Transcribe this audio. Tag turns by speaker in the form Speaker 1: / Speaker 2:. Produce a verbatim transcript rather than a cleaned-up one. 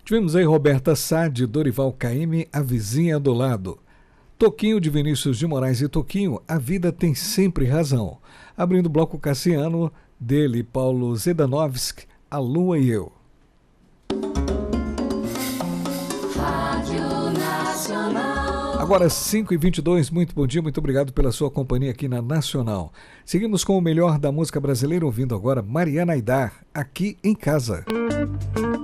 Speaker 1: Tivemos aí Roberta Sá, de Dorival Caymmi, A Vizinha do Lado. Toquinho, de Vinícius de Moraes e Toquinho, A Vida Tem Sempre Razão. Abrindo o bloco Cassiano, dele Paulo Zedanovski, A Lua e Eu.
Speaker 2: Rádio Nacional.
Speaker 1: Agora cinco e vinte e dois, muito bom dia, muito obrigado pela sua companhia aqui na Nacional. Seguimos com o melhor da música brasileira, ouvindo agora Mariana Aidar, Aqui em Casa.